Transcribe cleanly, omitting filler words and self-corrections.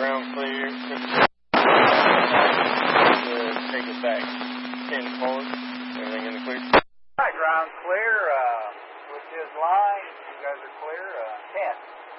ground clear. Take it back 10 forward. Everything in the clear. All right, ground clear. With his line, you guys are clear. 10.